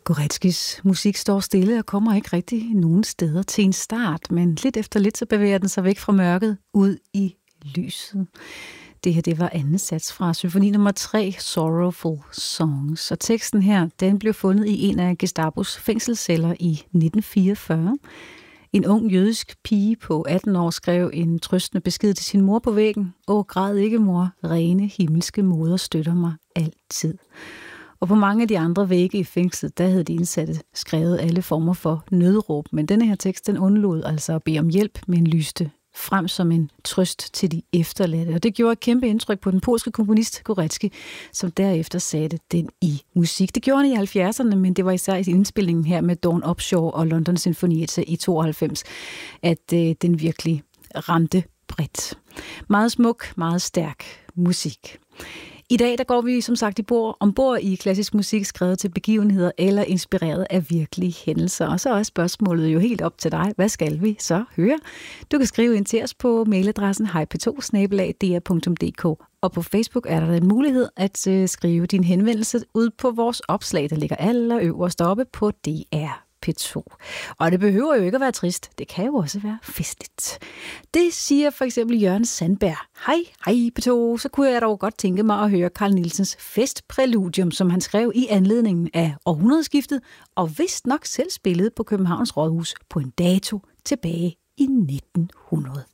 Goretzkys musik står stille og kommer ikke rigtig nogen steder til en start, men lidt efter lidt så bevæger den sig væk fra mørket ud i lyset. Det her, det var anden sats fra symfoni nummer 3, Sorrowful Songs. Og teksten her, den blev fundet i en af Gestapos fængselsceller i 1944. En ung jødisk pige på 18 år skrev en trøstende besked til sin mor på væggen. Åh, græd ikke, mor. Rene himmelske moder støtter mig altid. Og på mange af de andre vægge i fængslet, der havde de indsatte skrevet alle former for nødråb. Men denne her tekst, den undlod altså at bede om hjælp, men lyste frem som en trøst til de efterladte. Og det gjorde et kæmpe indtryk på den polske komponist Goretzky, som derefter satte den i musik. Det gjorde han i 70'erne, men det var især i indspillingen her med Dawn Upshaw og London Sinfonietta i 92, at den virkelig ramte bredt. Meget smuk, meget stærk musik. I dag der går vi som sagt ombord i klassisk musik skrevet til begivenheder eller inspireret af virkelige hændelser. Og så er spørgsmålet jo helt op til dig. Hvad skal vi så høre? Du kan skrive ind til os på mailadressen hejp2@dr.dk. Og på Facebook er der en mulighed at skrive din henvendelse ud på vores opslag, der ligger allerøverst oppe på DR P2. Og det behøver jo ikke at være trist. Det kan jo også være festligt. Det siger for eksempel Jørgen Sandberg. Hej P2. Så kunne jeg dog godt tænke mig at høre Carl Nielsens Festpræludium, som han skrev i anledningen af århundredeskiftet, og vist nok selv spillede på Københavns Rådhus på en dato tilbage i 1900.